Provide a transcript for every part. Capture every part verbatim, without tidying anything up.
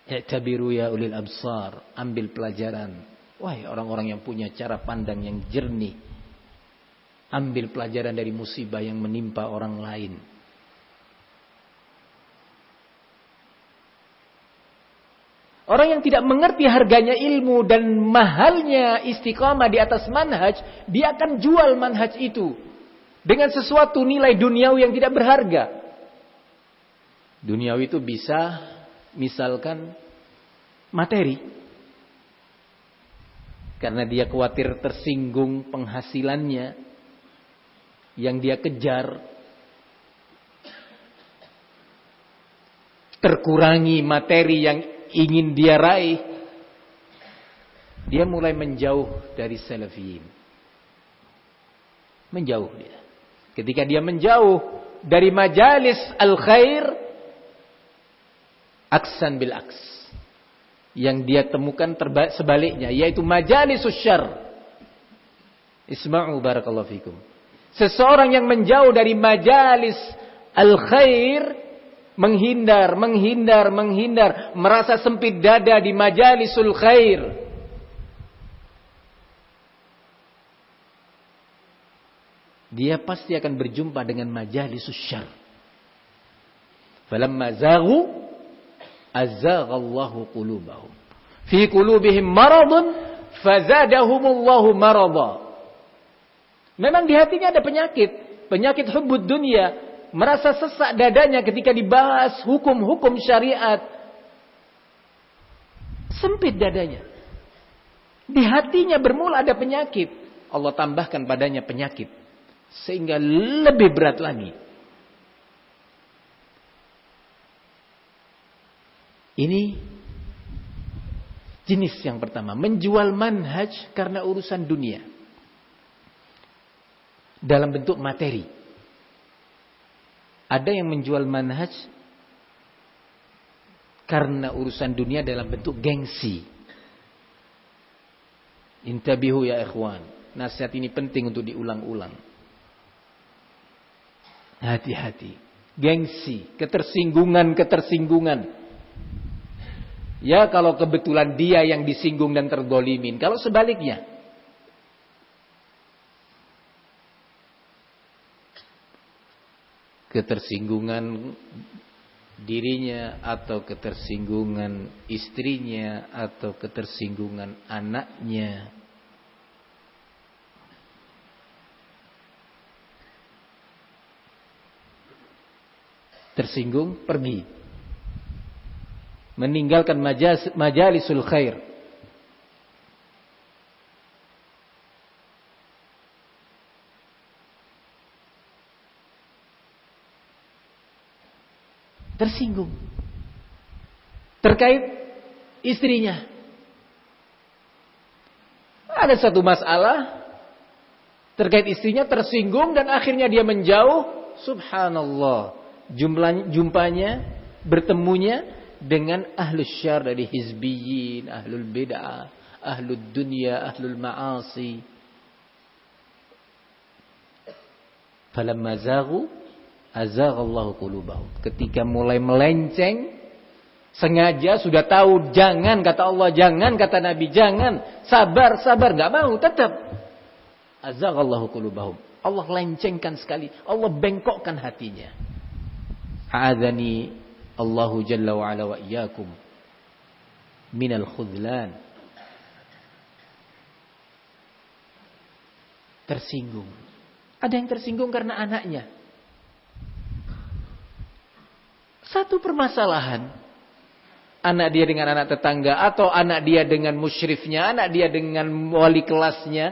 I'tabiru ya ulil absar, ambil pelajaran. Wahai orang-orang yang punya cara pandang yang jernih, ambil pelajaran dari musibah yang menimpa orang lain. Orang yang tidak mengerti harganya ilmu dan mahalnya istiqamah di atas manhaj, dia akan jual manhaj itu dengan sesuatu nilai duniawi yang tidak berharga. Duniawi itu bisa misalkan materi. Karena dia khawatir tersinggung penghasilannya yang dia kejar, terkurangi materi yang ingin dia raih, dia mulai menjauh dari salafiyin. Menjauh dia. Ketika dia menjauh dari majalis al-khair, aksan bil aks. Yang dia temukan terba- sebaliknya, yaitu majalisus syarr. Isma'u barakallahu fikum. Seseorang yang menjauh dari majalis al-khair, menghindar, menghindar, menghindar, merasa sempit dada di majalisul khair. Dia pasti akan berjumpa dengan majalisus syarr. Falamma zaghu azaghallahu qulubahum. Fi qulubihim maradun fazadahumullahu marada. Memang di hatinya ada penyakit, penyakit hubbud dunia. Merasa sesak dadanya ketika dibahas hukum-hukum syariat. Sempit dadanya. Di hatinya bermula ada penyakit. Allah tambahkan padanya penyakit. Sehingga lebih berat lagi. Ini jenis yang pertama. Menjual manhaj karena urusan dunia. Dalam bentuk materi. Ada yang menjual manhaj karena urusan dunia dalam bentuk gengsi. Intabihu ya ikhwan. Nasihat ini penting untuk diulang-ulang. Hati-hati. Gengsi, ketersinggungan-ketersinggungan. Ya kalau kebetulan dia yang disinggung dan tergolimin. Kalau sebaliknya. Ketersinggungan dirinya atau ketersinggungan istrinya atau ketersinggungan anaknya. Tersinggung, pergi. Meninggalkan majalis, majalisul khair. Tersinggung terkait istrinya. Ada satu masalah terkait istrinya, tersinggung dan akhirnya dia menjauh. Subhanallah, jumlah jumpanya, bertemunya dengan ahlus syarr dari hizbiyin, ahlul bid'ah, ahlul dunya, ahlul ma'asi. Falamma zaghu azaghallahu qulubahum. Ketika mulai melenceng, sengaja sudah tahu jangan, kata Allah jangan, kata Nabi jangan, sabar, sabar, enggak mau, tetap. Azaghallahu qulubahum. Allah lencengkan sekali, Allah bengkokkan hatinya. A'adzani Allahu jalla wa ala wa iyyakum minal khudlan. Tersinggung. Ada yang tersinggung karena anaknya. Satu permasalahan. Anak dia dengan anak tetangga. Atau anak dia dengan musyrifnya. Anak dia dengan wali kelasnya.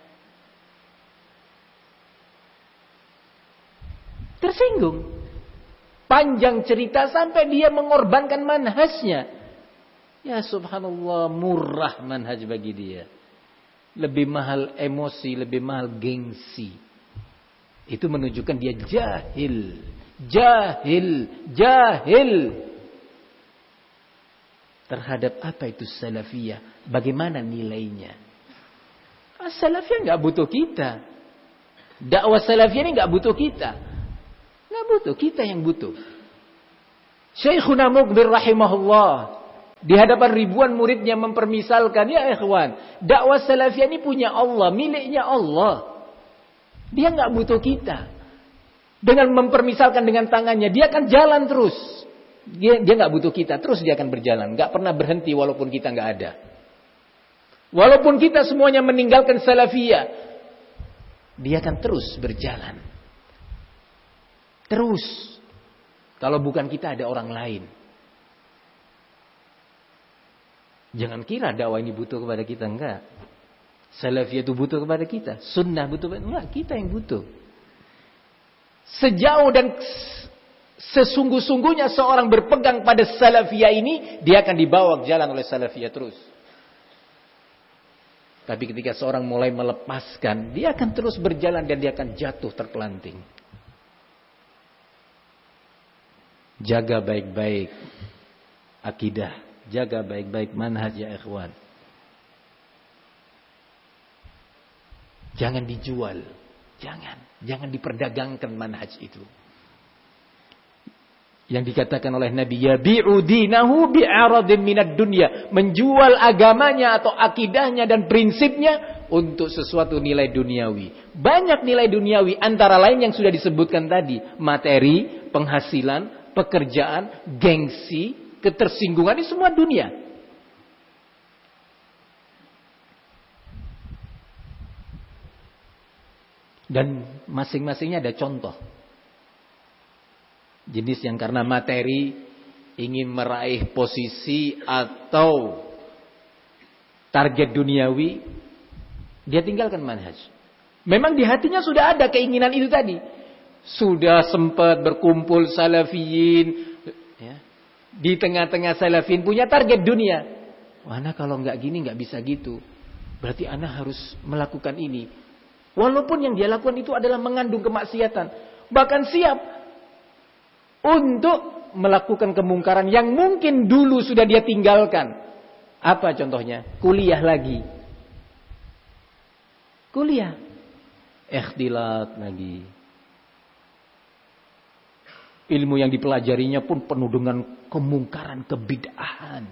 Tersinggung. Panjang cerita sampai dia mengorbankan manhajnya. Ya subhanallah, murah manhaj bagi dia. Lebih mahal emosi, lebih mahal gengsi. Itu menunjukkan dia jahil. Jahil, jahil terhadap apa itu salafiyah, bagaimana nilainya. Salafiyah nggak butuh kita, dakwah salafiyah ini nggak butuh kita, nggak butuh, kita yang butuh. Syekhuna Muqbil rahimahullah Di hadapan ribuan muridnya mempermisalkan, ya ikhwan, dakwah salafiyah ini punya Allah, miliknya Allah. Dia nggak butuh kita. Dengan mempermisalkan dengan tangannya, dia akan jalan terus. Dia dia nggak butuh kita, terus dia akan berjalan, nggak pernah berhenti walaupun kita nggak ada. Walaupun kita semuanya meninggalkan salafiyah, dia akan terus berjalan. Terus. Kalau bukan kita ada orang lain. Jangan kira dakwah ini butuh kepada kita, enggak. Salafiyah itu butuh kepada kita. Sunnah butuh kepada kita, enggak, kita yang butuh. Sejauh dan sesungguh-sungguhnya seorang berpegang pada salafiyah ini, dia akan dibawa ke jalan oleh salafiyah terus. Tapi ketika seorang mulai melepaskan, dia akan terus berjalan dan dia akan jatuh terpelanting. Jaga baik-baik akidah. Jaga baik-baik manhaj ya ikhwan. Jangan dijual. Jangan. Jangan diperdagangkan manhaj itu. Yang dikatakan oleh Nabi, yabi'u dinahu bi'aradin minad dunya. Menjual agamanya atau akidahnya dan prinsipnya untuk sesuatu nilai duniawi. Banyak nilai duniawi antara lain yang sudah disebutkan tadi. Materi, penghasilan, pekerjaan, gengsi, ketersinggungan, ini semua dunia. Dan masing-masingnya ada contoh. Jenis yang karena materi ingin meraih posisi atau target duniawi, dia tinggalkan manhaj. Memang di hatinya sudah ada keinginan itu tadi. Sudah sempat berkumpul salafiyin, ya. Di tengah-tengah salafin punya target dunia. Ana kalau nggak gini nggak bisa gitu. Berarti ana harus melakukan ini. Walaupun yang dia lakukan itu adalah mengandung kemaksiatan. Bahkan siap untuk melakukan kemungkaran yang mungkin dulu sudah dia tinggalkan. Apa contohnya? Kuliah lagi. Kuliah. Ikhtilat lagi. Ilmu yang dipelajarinya pun penuh dengan kemungkaran, kebid'ahan.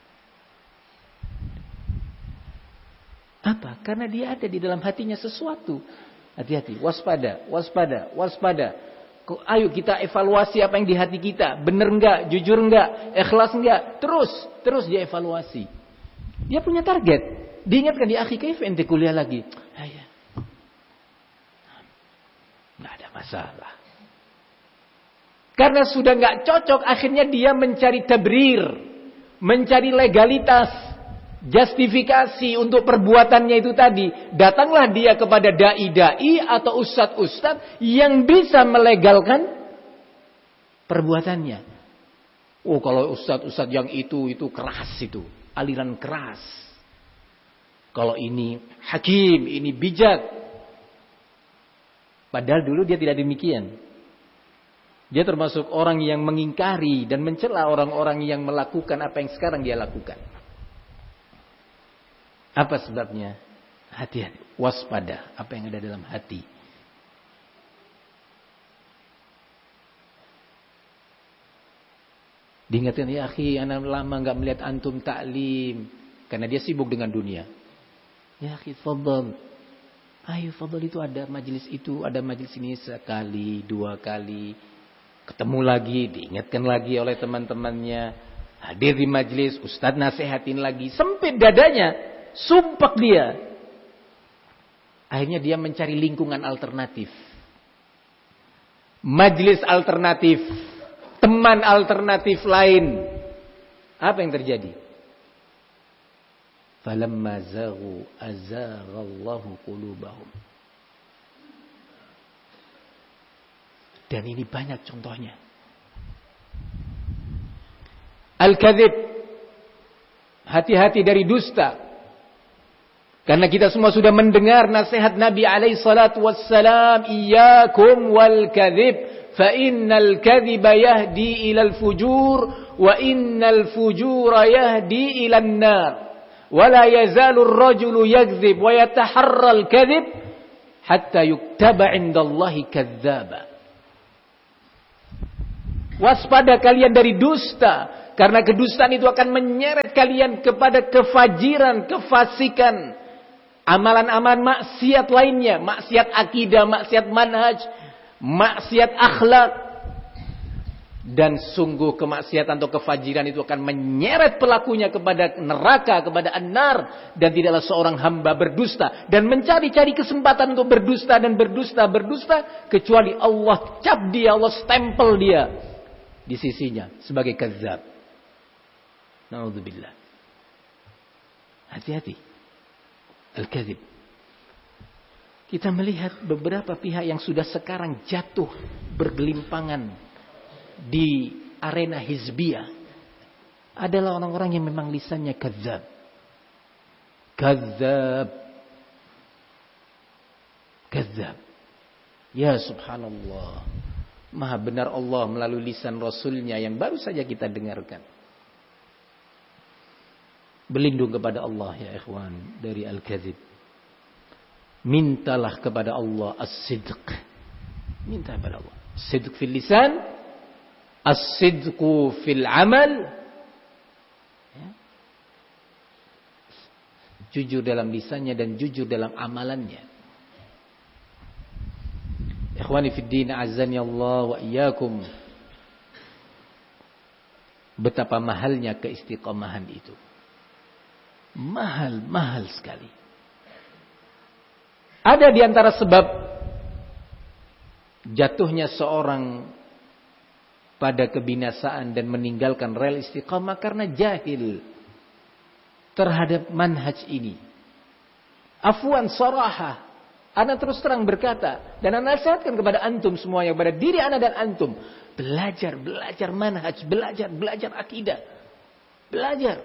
Apa? Karena dia ada di dalam hatinya sesuatu. Hati-hati, waspada, waspada, waspada. Ayo kita evaluasi apa yang di hati kita. Benar enggak? Jujur enggak? Ikhlas enggak? Terus, terus dia evaluasi. Dia punya target. Diingatkan di akhi kaif ente kuliah lagi. Ayah. Enggak ada masalah. Karena sudah nggak cocok, akhirnya dia mencari tabrir, mencari legalitas, justifikasi untuk perbuatannya itu tadi. Datanglah dia kepada dai-dai atau ustadz-ustadz yang bisa melegalkan perbuatannya. Oh, kalau ustadz-ustadz yang itu itu keras itu, aliran keras. Kalau ini hakim, ini bijak. Padahal dulu dia tidak demikian. Dia termasuk orang yang mengingkari dan mencela orang-orang yang melakukan apa yang sekarang dia lakukan. Apa sebabnya? Hati-hati, waspada apa yang ada dalam hati. Diingatkan, ya akhi, anak lama enggak melihat antum taklim karena dia sibuk dengan dunia. Ya akhi, fadhal. Ayo fadhal, itu ada majelis itu, ada majelis ini sekali, dua kali. Ketemu lagi, diingatkan lagi oleh teman-temannya. Hadir di majelis, ustadz nasihatin lagi. Sempit dadanya, sumpah dia. Akhirnya dia mencari lingkungan alternatif. Majelis alternatif. Teman alternatif lain. Apa yang terjadi? Falamma zaghu azaghallahu qulubahum. Dan ini banyak contohnya. Al-kadhib. Hati-hati dari dusta. Karena kita semua sudah mendengar nasihat Nabi alaihi salatu wassalam, iyyakum wal kadhib fa innal kadhiba yahdi ilal fujur wa innal fujura yahdi ilan nar. Wa la yazalu ar-rajulu yakdzib wa yataharra al-kadhib hatta yuktaba 'indallahi kadzdzaba. Waspada kalian dari dusta. Karena kedustaan itu akan menyeret kalian kepada kefajiran, kefasikan, amalan-amalan maksiat lainnya, maksiat akidah, maksiat manhaj, maksiat akhlak. Dan sungguh kemaksiatan atau kefajiran itu akan menyeret pelakunya kepada neraka, kepada an-nar. Dan tidaklah seorang hamba berdusta dan mencari-cari kesempatan untuk berdusta dan berdusta, berdusta, kecuali Allah cap dia, Allah stempel dia di sisinya sebagai kadzab. Na'udzubillah. Hati-hati. Al-kadzib. Kita melihat beberapa pihak yang sudah sekarang jatuh bergelimpangan di arena hizbiyah adalah orang-orang yang memang lisannya kadzab. Kadzab. Kadzab. Ya subhanallah. Maha benar Allah melalui lisan Rasulnya yang baru saja kita dengarkan. Berlindung kepada Allah ya ikhwan dari al-kadzib. Mintalah kepada Allah as-sidq. Minta kepada Allah. Sidq fil lisan, as-sidqu fil amal. Ya. Jujur dalam lisannya dan jujur dalam amalannya. Ikhwani fid din, azani Allah wa iyyakum. Betapa mahalnya keistiqomahan itu. Mahal, mahal sekali. Ada di antara sebab jatuhnya seorang pada kebinasaan dan meninggalkan rel istiqamah karena jahil terhadap manhaj ini. Afwan saraha, ana terus terang berkata dan ana nasihatkan kepada antum semuanya, kepada diri ana dan antum, belajar, belajar manhaj, belajar, belajar akidah. Belajar.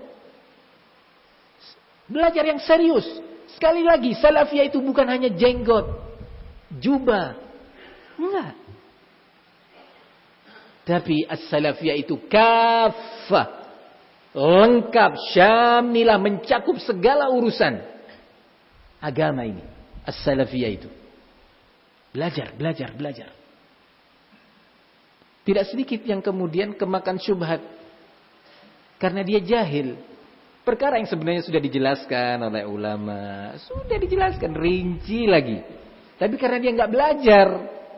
Belajar yang serius. Sekali lagi, salafiyah itu bukan hanya jenggot, jubah. Enggak. Tapi as-salafiyah itu kafah, lengkap, syamilah, mencakup segala urusan agama ini. As-salafiyah itu. Belajar, belajar, belajar. Tidak sedikit yang kemudian kemakan syubhat karena dia jahil. Perkara yang sebenarnya sudah dijelaskan oleh ulama, sudah dijelaskan rinci lagi. Tapi karena dia nggak belajar,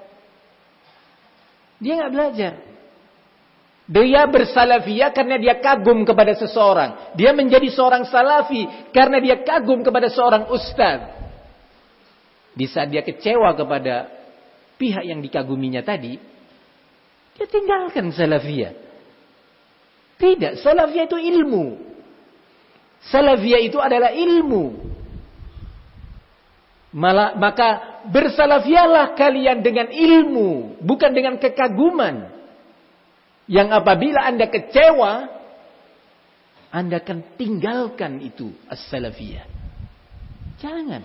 dia nggak belajar. Dia bersalafiyah karena dia kagum kepada seseorang. Dia menjadi seorang salafi karena dia kagum kepada seorang ustaz. Di saat dia kecewa kepada pihak yang dikaguminya tadi, dia tinggalkan salafiyah. Tidak, salafiyah itu ilmu. Salafiyah itu adalah ilmu. Malah, maka bersalafiyalah kalian dengan ilmu, bukan dengan kekaguman. Yang apabila Anda kecewa, Anda akan tinggalkan itu as-salafiyah. Jangan.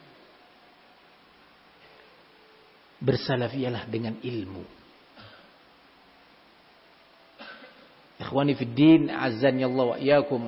Bersalafiyalah dengan ilmu. Ikhwani fid din, azani Allah wa iyyakum.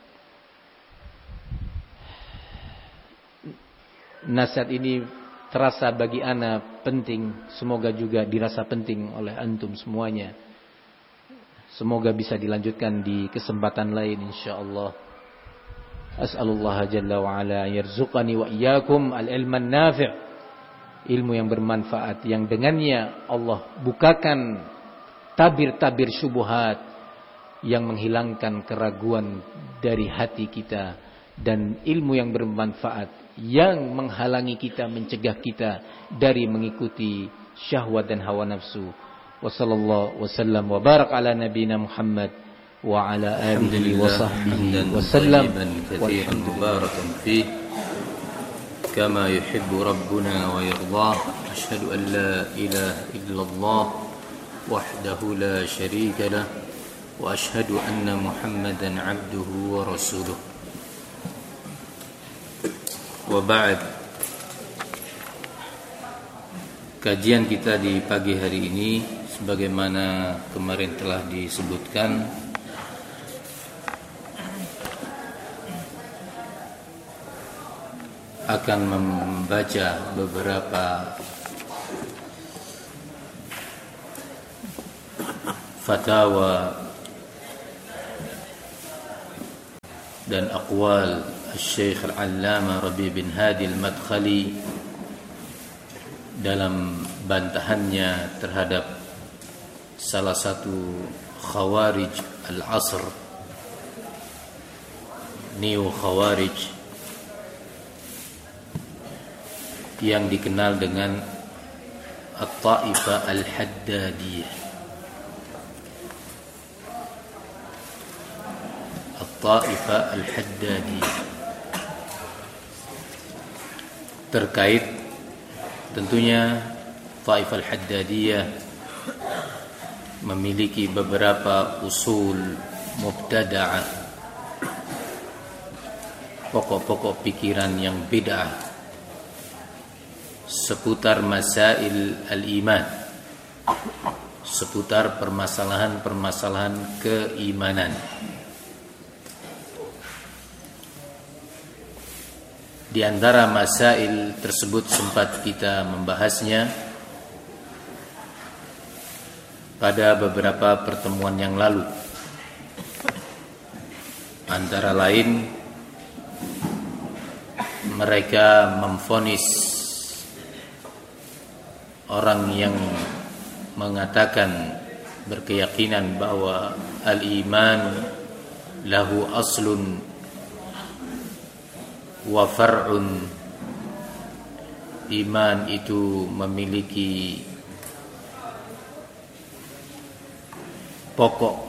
Nasihat ini terasa bagi ana penting, semoga juga dirasa penting oleh antum semuanya. Semoga bisa dilanjutkan di kesempatan lain insyaallah. As'alullah jalla wa ala yarzuqani wa iyyakum al-ilman nafi', ilmu yang bermanfaat yang dengannya Allah bukakan tabir-tabir syubhat yang menghilangkan keraguan dari hati kita, dan ilmu yang bermanfaat yang menghalangi kita, mencegah kita dari mengikuti syahwat dan hawa nafsu. Wa sallallahu wasallam wa barak ala nabiyina Muhammad wa ala alihi wa sahbihi wa sallam kathiran mubarakan fih kama yuhibbu rabbuna wa yardah. Asyhadu an la ilaha illallah wahdahu la syarika lah wa asyhadu anna Muhammadan abduhu wa rasuluh. Wa ba'd. Kajian kita di pagi hari ini sebagaimana kemarin telah disebutkan akan membaca beberapa fatwa dan aqwal Syekh Al-Allamah Rabi' bin Hadi Al-Madkhali dalam bantahannya terhadap salah satu khawarij al-asr, neo khawarij yang dikenal dengan At-Taifah Al-Haddadiyah. At-Taifah Al-Haddadiyah terkait tentunya Taifah Al-Haddadiyah memiliki beberapa usul mubtada'ah, pokok-pokok pikiran yang bid'ah seputar masail al-iman, seputar permasalahan-permasalahan keimanan. Di antara masail tersebut sempat kita membahasnya pada beberapa pertemuan yang lalu. Antara lain, mereka memvonis orang yang mengatakan, berkeyakinan bahwa al-iman lahu aslun wa far'un, iman itu memiliki pokok,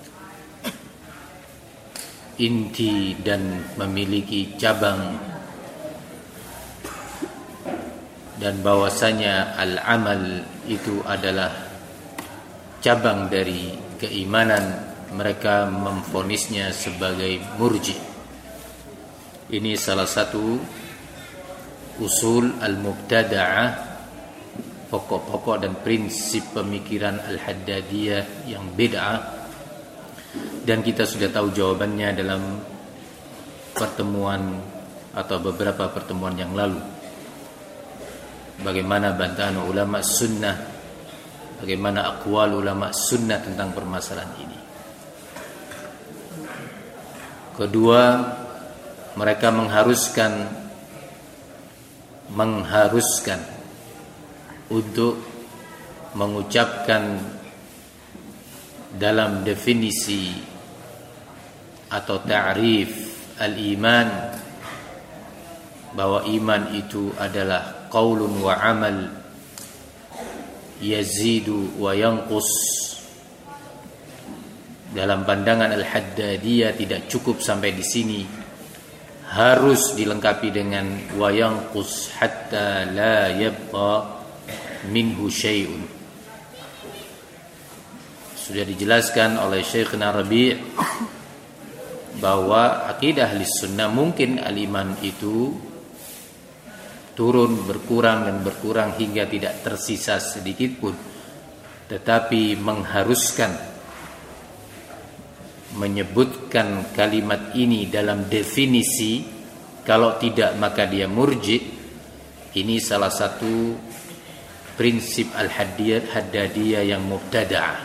inti, dan memiliki cabang, dan bahwasanya al-amal itu adalah cabang dari keimanan. Mereka memvonisnya sebagai murji. Ini salah satu usul al-mubtada'ah, pokok-pokok dan prinsip pemikiran al-Haddadiyah yang bid'ah, dan kita sudah tahu jawabannya dalam pertemuan atau beberapa pertemuan yang lalu. Bagaimana bantahan ulama sunnah, bagaimana aqwal ulama sunnah tentang permasalahan ini. Kedua, mereka mengharuskan mengharuskan untuk mengucapkan dalam definisi atau ta'rif al-iman bahwa iman itu adalah qaulun wa amal yazidu wa yanqus. Dalam pandangan al-Haddadiyah tidak cukup sampai di sini, harus dilengkapi dengan wa yanqus hatta la yabqa minhu syai'un. Sudah dijelaskan oleh Syekhna Rabi' bahwa akidah ahli sunnah mungkin al-iman itu turun, berkurang dan berkurang hingga tidak tersisa sedikit pun, tetapi mengharuskan menyebutkan kalimat ini dalam definisi, kalau tidak maka dia murji. Ini salah satu prinsip al-Haddadiyah yang mubtada'ah.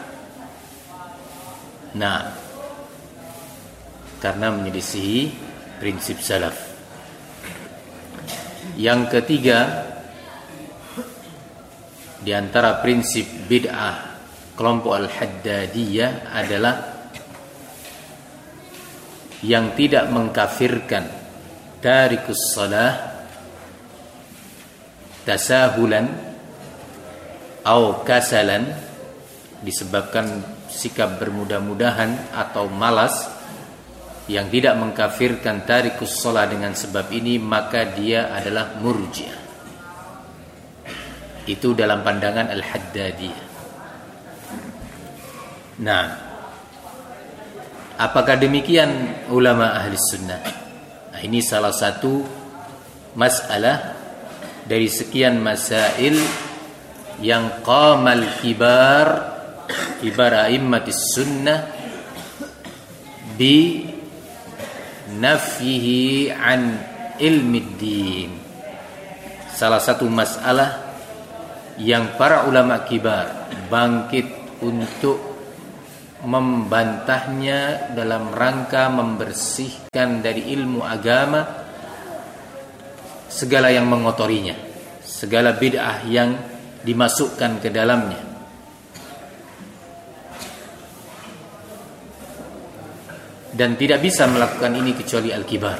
Nah, karena menyelisihi prinsip salaf. Yang ketiga, di antara prinsip bid'ah kelompok al-Haddadiyah adalah yang tidak mengkafirkan tarikus salah tasahulan atau kasalan, disebabkan sikap bermudah-mudahan atau malas, yang tidak mengkafirkan tarikus salah dengan sebab ini, maka dia adalah murji'ah. Itu dalam pandangan al-Haddadiyah. Nah, apakah demikian ulama ahli sunnah? Nah, ini salah satu masalah dari sekian masail yang qamal kibar kibar a'immatis sunnah bi nafyihi an ilmi din. Salah satu masalah yang para ulama kibar bangkit untuk membantahnya dalam rangka membersihkan dari ilmu agama segala yang mengotorinya, segala bid'ah yang dimasukkan ke dalamnya. Dan tidak bisa melakukan ini kecuali al-kibar,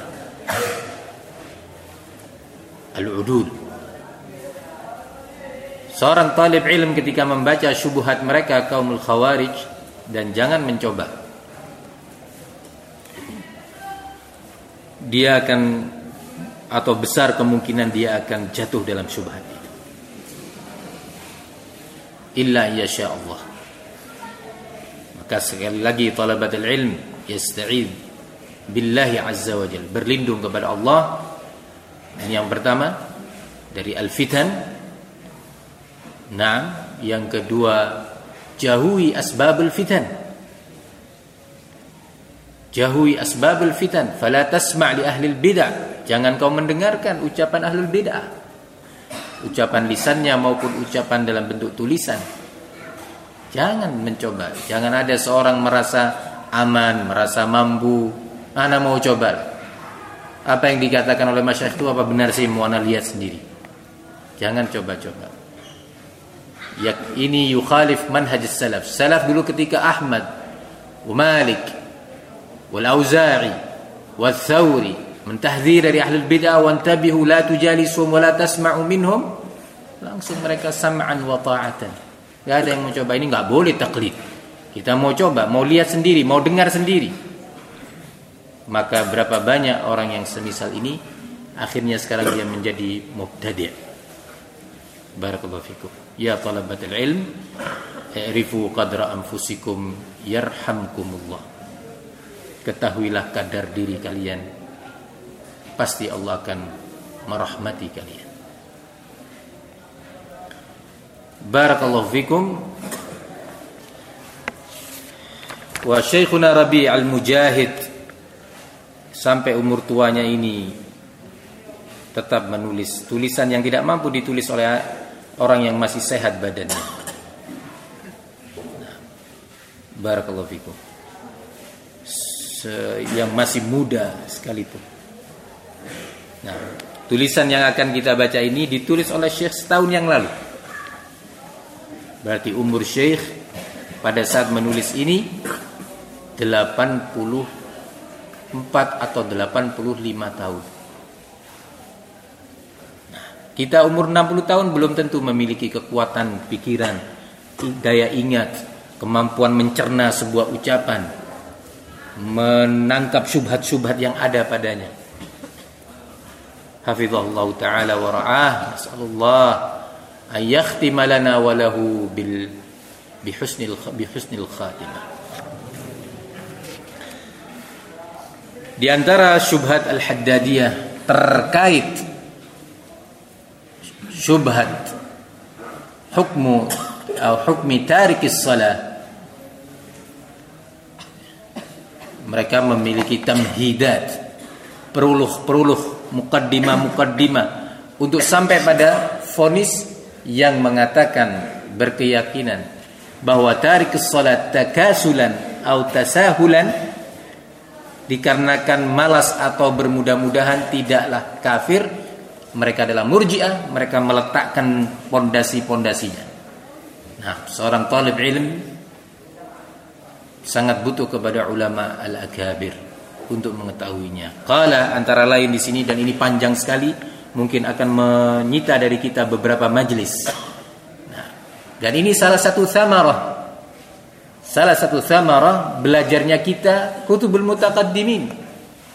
al-udul. Seorang talib ilm ketika membaca syubhat mereka kaumul khawarij, dan jangan mencoba, dia akan, atau besar kemungkinan dia akan jatuh dalam syubhat itu. Illa yasha Allah. Maka sekali lagi talabatul ilm yasta'id billahi azza wa jalla, berlindung kepada Allah. Ini yang pertama dari al-fitan. Nah, yang kedua, jauhi asbabul fitan. Jauhi asbabul fitan. Fala tasma' li ahlil bid'ah. Jangan kau mendengarkan ucapan ahlul bid'ah, ucapan lisannya maupun ucapan dalam bentuk tulisan. Jangan mencoba. Jangan ada seorang merasa aman, merasa mampu, ana mau coba. Apa yang dikatakan oleh masyayikh itu apa benar sih, mau ana lihat sendiri. Jangan coba-coba. Ya, ini yukhalif manhaj salaf. Salaf dulu ketika Ahmad wa Malik wal Auza'i wal Thawri mentahdzir dari ahlul bid'ah, wa antabihu la tujalisuhum wa la tasma'u minhum, langsung mereka sam'an wa ta'atan. Enggak ada yang mau coba. Ini enggak boleh taklid. Kita mau coba, mau lihat sendiri, mau dengar sendiri. Maka berapa banyak orang yang semisal ini akhirnya sekarang dia menjadi mubtadi'. Barakallahu fikum. Ya talabatul ilm, i'rifu qadra anfusikum yarhamkumullah. Ketahuilah kadar diri kalian, pasti Allah akan merahmati kalian. Barakallahu fikum. Wa Syekhuna Rabi' al-Mujahid sampai umur tuanya ini tetap menulis tulisan yang tidak mampu ditulis oleh orang yang masih sehat badannya. Nah, barakallahu fikum. Yang masih muda sekalipun. Nah, tulisan yang akan kita baca ini ditulis oleh Syekh setahun yang lalu. Berarti umur Syekh pada saat menulis ini delapan puluh empat atau delapan puluh lima tahun. Nah, kita umur enam puluh tahun belum tentu memiliki kekuatan pikiran, daya ingat, kemampuan mencerna sebuah ucapan, menangkap syubhat-syubhat yang ada padanya. Hafizahullah ta'ala wa ra'ah. Nasallallahu an yakhtima lana wa lahu bil bihusnil bihusnil khatimah. Di antara syubhat al-Haddadiyah terkait syubhat hukmu atau hukmi tarikis salah, mereka memiliki tamhidat, peruluh-peruluh, mukaddimah-mukaddimah untuk sampai pada vonis yang mengatakan, berkeyakinan bahwa tarikus salat takasulan atau tasahulan, dikarenakan malas atau bermudah-mudahan tidaklah kafir. Mereka adalah murji'ah, mereka meletakkan pondasi-pondasinya. Nah, seorang talib ilm sangat butuh kepada ulama al-akabir untuk mengetahuinya. Qala, antara lain di sini, dan ini panjang sekali, mungkin akan menyita dari kita beberapa majlis. Nah, dan ini salah satu thamarah, salah satu thamarah belajarnya kita kutubul mutaqaddimin.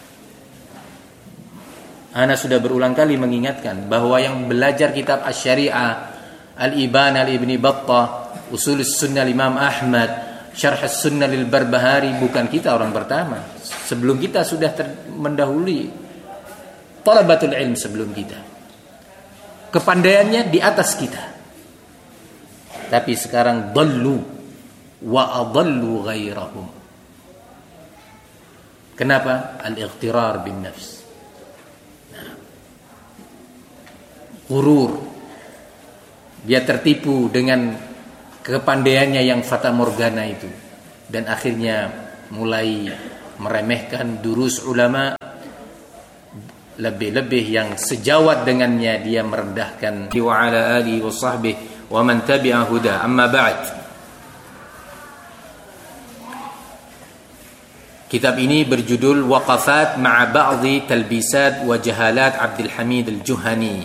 Ana sudah berulang kali mengingatkan bahwa yang belajar kitab Asy-Syari'ah, Al-Ibana al-Ibni Battah, Usulus Sunnah Imam Ahmad, Syarh Sunnah lil Barbahari, bukan kita orang pertama. Sebelum kita sudah ter- mendahului talabatul ilm sebelum kita. Kepandaiannya di atas kita. Tapi sekarang dallu wa adallu ghairahum. Kenapa? Al-ightirar bin nafs. Ghurur. Dia tertipu dengan kepandaiannya yang fata morgana itu. dan akhirnya mulai meremehkan durus ulama, lebih-lebih yang sejawat dengannya dia merendahkan. Wa ala alihi wa sahbihi wa man tabi'a huda. Amma ba'd. Kitab ini berjudul Waqafat ma'a ba'dhi talbisat wa jahalat Abdul Hamid Al-Juhani.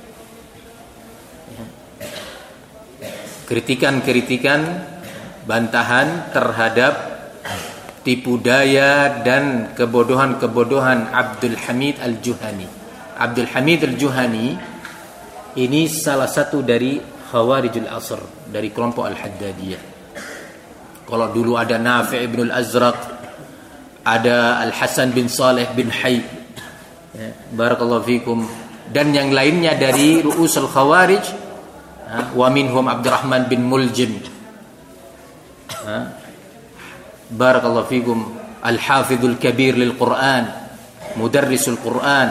Kritikan-kritikan, bantahan terhadap tipu daya dan kebodohan-kebodohan Abdul Hamid Al-Juhani. Abdul Hamid Al-Juhani ini salah satu dari Khawarijul Asr, dari kelompok Al-Haddadiyah. Kalau dulu ada Nafi' ibn Al-Azraq, ada Al-Hasan bin Saleh bin Hayy, ya, barakallahu fikum, dan yang lainnya dari Ru'usul Khawarij, ya, wa minhum Abdurrahman bin Muljim, ya, barakallahu fikum, Al-Hafidhul Kabir lil Quran, Mudarrisul Quran,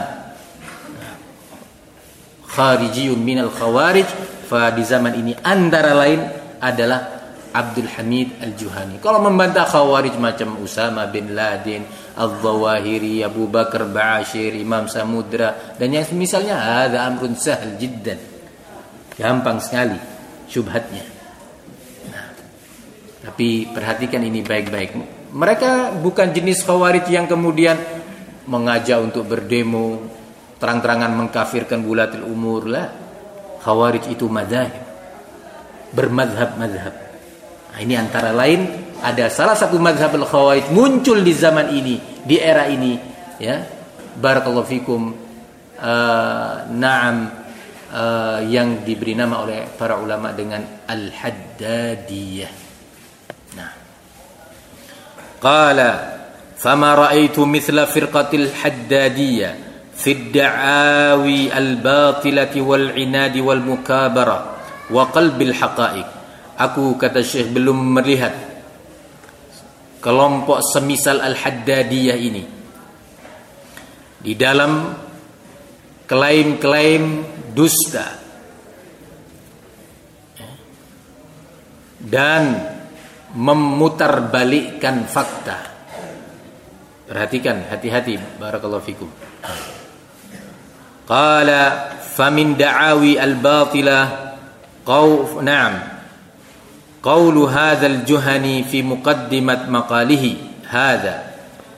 kharijiyun minal khawarij. Fa di zaman ini antara lain adalah Abdul Hamid Al-Juhani. Kalau membantah khawarij macam Usama bin Laden, Al-Zawahiri, Abu Bakar Ba'asyir, Imam Samudra, dan yang misalnya, hadza amrun sahl jiddan, gampang sekali syubhatnya. Nah, tapi perhatikan ini baik-baik. Mereka bukan jenis khawarij yang kemudian mengajak untuk berdemo, terang-terangan mengkafirkan wulatul umur lah. Khawarij itu madzhab, bermadhab-madhab. Nah, ini antara lain ada salah satu madhab al-khawarij muncul di zaman ini, di era ini, ya. Barakallahu fikum. Uh, na'am, uh, yang diberi nama oleh para ulama dengan Al-Haddadiyah. Nah, qala fama ra'aitu mithla firqatil Haddadiyah fi ad-da'awi al-batilati wal-'inadi wal-mukabara wa qalbil haqa'iq. Aku, kata Syekh, belum melihat kelompok semisal Al-Haddadiyah ini di dalam klaim-klaim dusta dan memutarbalikkan fakta. Perhatikan, hati-hati, barakallahu fikum. Qala famin da'awi al-batilah qaw na'am qawlu hadzal Juhani fi muqaddimat maqalihi hadza.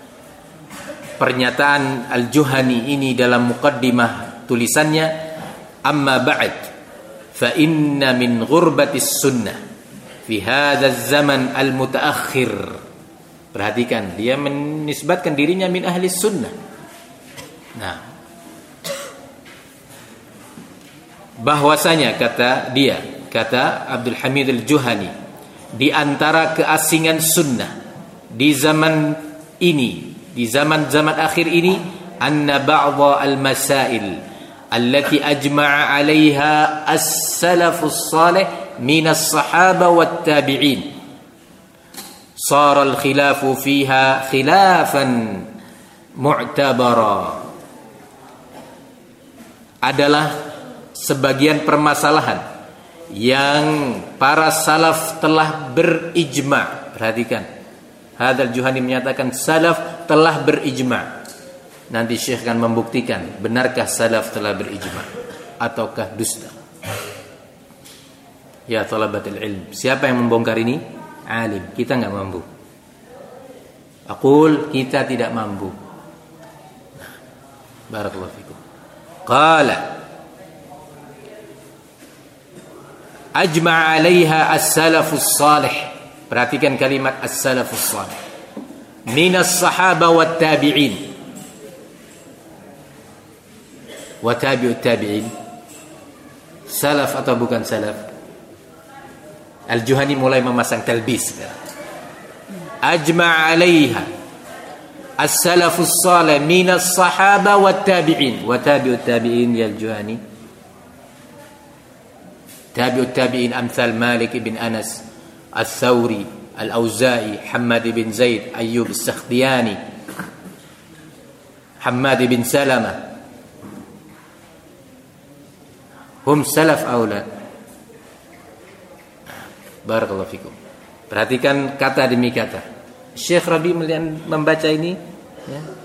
Pernyataan Al-Juhani ini dalam muqaddimah tulisannya, amma ba'd fa inna min ghurbatis sunnah fi hadzal zaman al-mutaakhir. Perhatikan, dia menisbatkan dirinya min ahli sunnah. Nah, bahwasanya, kata dia, kata Abdul Hamid Al-Juhani, di antara keasingan sunnah di zaman ini, di zaman-zaman akhir ini, anna ba'dha al-masail allati ajma'a 'alayha as-salafus salih min as-sahaba wat tabi'in sara al-khilafu fiha khilafan mu'tabara. Adalah sebagian permasalahan yang para salaf telah berijma'. Perhatikan, Hadzal Juhani menyatakan salaf telah berijma'. Nanti Syekh akan membuktikan benarkah salaf telah berijma' ataukah dusta. Ya talabatul ilm, siapa yang membongkar ini? Alim. Kita enggak mampu. Aqul, kita tidak mampu. Barakallahu fikum. Qala ajma'a 'alaiha as-salafus salih. Perhatikan kalimat as-salafus salih. Minas sahaba wat tabi'in. Wa tabi'ut tabi'in. Salaf atau bukan salaf? Al-Juhani mulai memasang talbis. Ajma'a 'alaiha as-salafus salih minas sahaba wat tabi'in. Wa tabi'ut tabi'in ya Al-Juhani. Tabi'ut tabi'in amsal Malik bin Anas, Al-Thawri, Al-Auza'i, Hammad bin Zaid, Ayyub As-Sakhtiyani, Hammad bin Salama. Hum salaf aw la? Barakallahu fikum. Perhatikan kata demi kata. Syekh Rabi membaca ini, ya.